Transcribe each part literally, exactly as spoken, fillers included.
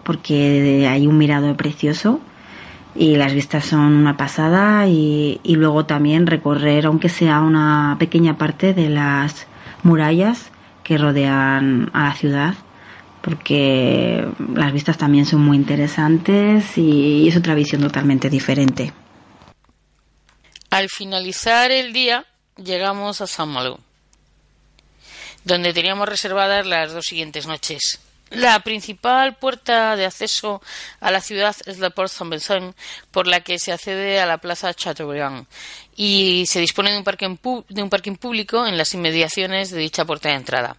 porque hay un mirador precioso y las vistas son una pasada, y, y luego también recorrer, aunque sea una pequeña parte de las murallas que rodean a la ciudad, porque las vistas también son muy interesantes y es otra visión totalmente diferente. Al finalizar el día llegamos a Saint-Malo, donde teníamos reservadas las dos siguientes noches. La principal puerta de acceso a la ciudad es la Porte Saint-Vincent, por la que se accede a la plaza Chateaubriand, y se dispone de un parking, pu- de un parking público en las inmediaciones de dicha puerta de entrada.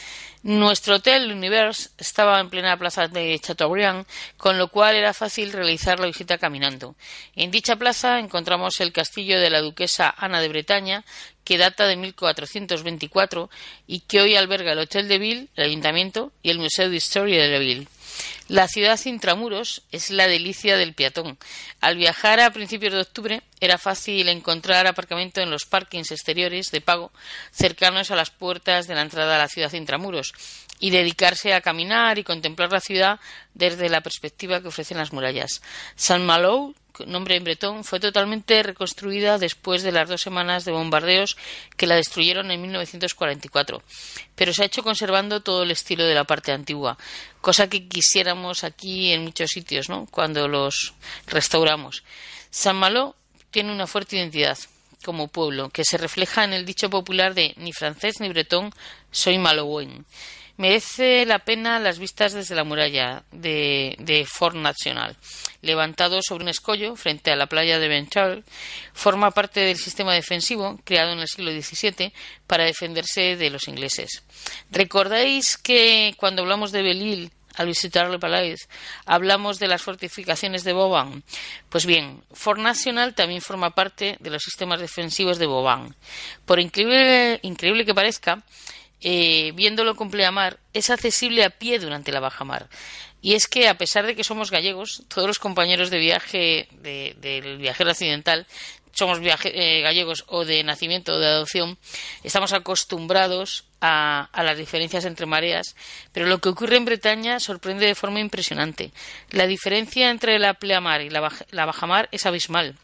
Nuestro hotel, L'Univers, estaba en plena plaza de Chateaubriand, con lo cual era fácil realizar la visita caminando. En dicha plaza encontramos el castillo de la duquesa Ana de Bretaña, que data de mil cuatrocientos veinticuatro y que hoy alberga el Hotel de Ville, el Ayuntamiento y el Museo d'Histoire de la Ville. La ciudad intramuros es la delicia del peatón. Al viajar a principios de octubre era fácil encontrar aparcamiento en los parkings exteriores de pago cercanos a las puertas de la entrada a la ciudad intramuros y dedicarse a caminar y contemplar la ciudad desde la perspectiva que ofrecen las murallas. Saint-Malo, nombre en bretón, fue totalmente reconstruida después de las dos semanas de bombardeos que la destruyeron en mil novecientos cuarenta y cuatro, pero se ha hecho conservando todo el estilo de la parte antigua, cosa que quisiéramos aquí en muchos sitios, ¿no?, cuando los restauramos. Saint-Malo tiene una fuerte identidad como pueblo, que se refleja en el dicho popular de ni francés ni bretón, soy malouin. Merece la pena las vistas desde la muralla de, de Fort National, levantado sobre un escollo frente a la playa de Benchal. Forma parte del sistema defensivo creado en el siglo diecisiete para defenderse de los ingleses. ¿Recordáis que cuando hablamos de Belle-Île, al visitar Le Palais, hablamos de las fortificaciones de Vauban? Pues bien, Fort National también forma parte de los sistemas defensivos de Vauban. Por increíble, increíble que parezca, Eh, viéndolo con pleamar, es accesible a pie durante la bajamar. Y es que, a pesar de que somos gallegos, todos los compañeros de viaje de, del viajero accidental, somos viaje, eh, gallegos o de nacimiento o de adopción, estamos acostumbrados a, a las diferencias entre mareas, pero lo que ocurre en Bretaña sorprende de forma impresionante. La diferencia entre la pleamar y la, baja, la bajamar es abismal.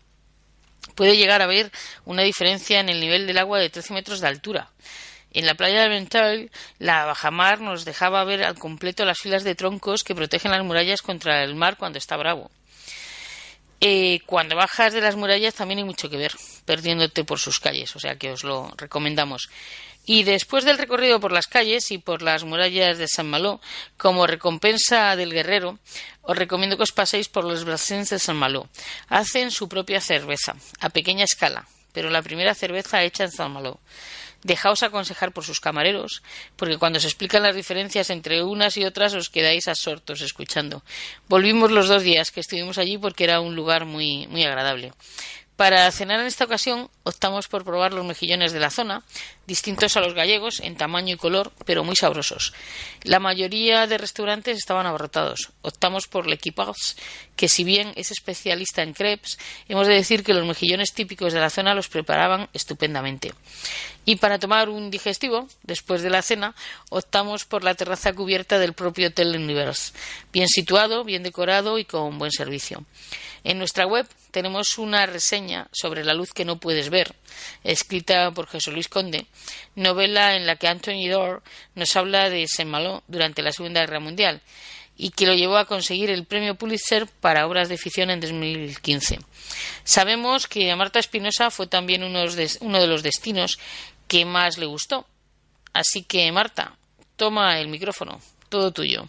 Puede llegar a haber una diferencia en el nivel del agua de trece metros de altura. En la playa de Bental, la bajamar nos dejaba ver al completo las filas de troncos que protegen las murallas contra el mar cuando está bravo. Eh, cuando bajas de las murallas también hay mucho que ver, perdiéndote por sus calles, o sea que os lo recomendamos. Y después del recorrido por las calles y por las murallas de Saint-Malo, como recompensa del guerrero, os recomiendo que os paséis por los brasins de Saint-Malo. Hacen su propia cerveza, a pequeña escala, pero la primera cerveza hecha en Saint-Malo. Dejaos aconsejar por sus camareros, porque cuando se explican las diferencias entre unas y otras os quedáis absortos escuchando. Volvimos los dos días que estuvimos allí porque era un lugar muy, muy agradable. Para cenar en esta ocasión optamos por probar los mejillones de la zona, distintos a los gallegos en tamaño y color, pero muy sabrosos. La mayoría de restaurantes estaban abarrotados. Optamos por l'Equipage, que si bien es especialista en crepes, hemos de decir que los mejillones típicos de la zona los preparaban estupendamente. Y para tomar un digestivo, después de la cena, optamos por la terraza cubierta del propio Hotel L'Univers, bien situado, bien decorado y con buen servicio. En nuestra web tenemos una reseña sobre La luz que no puedes ver, escrita por José Luis Conde, novela en la que Anthony Doerr nos habla de Saint-Malo durante la Segunda Guerra Mundial y que lo llevó a conseguir el premio Pulitzer para obras de ficción en dos mil quince. Sabemos que a Marta Espinosa fue también uno de los destinos que más le gustó. Así que, Marta, toma el micrófono, todo tuyo.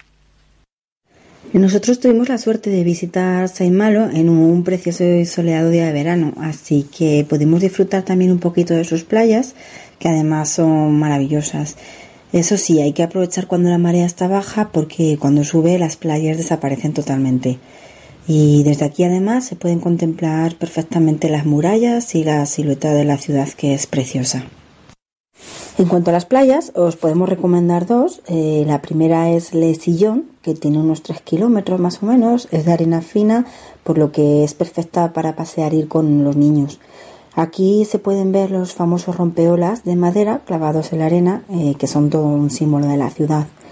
Nosotros tuvimos la suerte de visitar Saint-Malo en un precioso y soleado día de verano, así que pudimos disfrutar también un poquito de sus playas, que además son maravillosas. Eso sí, hay que aprovechar cuando la marea está baja, porque cuando sube las playas desaparecen totalmente. Y desde aquí además se pueden contemplar perfectamente las murallas y la silueta de la ciudad, que es preciosa. En cuanto a las playas, os podemos recomendar dos. Eh, la primera es Les Sillons, que tiene unos tres kilómetros más o menos, es de arena fina, por lo que es perfecta para pasear y ir con los niños. Aquí se pueden ver los famosos rompeolas de madera clavados en la arena, eh, que son todo un símbolo de la ciudad.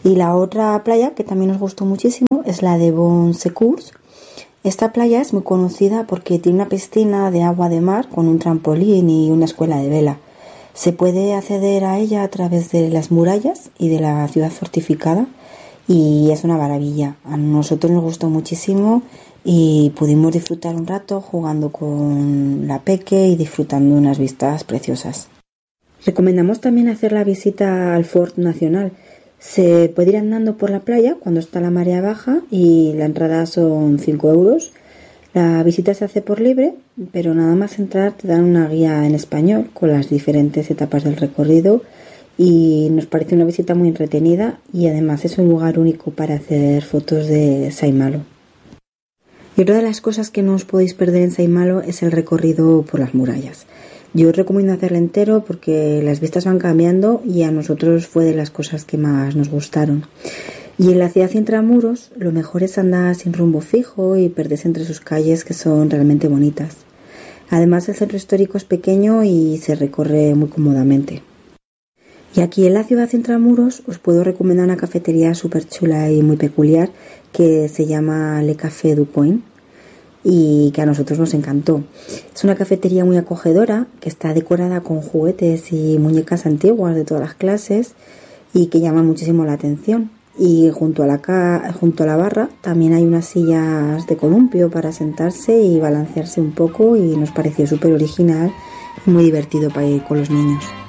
Y la otra playa que también nos gustó muchísimo es la de Bon Secours. Esta playa es muy conocida porque tiene una piscina de agua de mar con un trampolín y una escuela de vela. Se puede acceder a ella a través de las murallas y de la ciudad fortificada y es una maravilla. A nosotros nos gustó muchísimo y pudimos disfrutar un rato jugando con la peque y disfrutando de unas vistas preciosas. Recomendamos también hacer la visita al Fort Nacional. Se puede ir andando por la playa cuando está la marea baja y la entrada son cinco euros. La visita se hace por libre, pero nada más entrar te dan una guía en español con las diferentes etapas del recorrido y nos parece una visita muy entretenida y además es un lugar único para hacer fotos de Saint-Malo. Y otra de las cosas que no os podéis perder en Saint-Malo es el recorrido por las murallas. Yo os recomiendo hacerlo entero porque las vistas van cambiando y a nosotros fue de las cosas que más nos gustaron. Y en la ciudad intramuros lo mejor es andar sin rumbo fijo y perderse entre sus calles que son realmente bonitas. Además el centro histórico es pequeño y se recorre muy cómodamente. Y aquí en la ciudad intramuros os puedo recomendar una cafetería súper chula y muy peculiar que se llama Le Café du Coin y que a nosotros nos encantó. Es una cafetería muy acogedora que está decorada con juguetes y muñecas antiguas de todas las clases y que llama muchísimo la atención. Y junto a la, ca- junto a la barra también hay unas sillas de columpio para sentarse y balancearse un poco y nos pareció súper original y muy divertido para ir con los niños.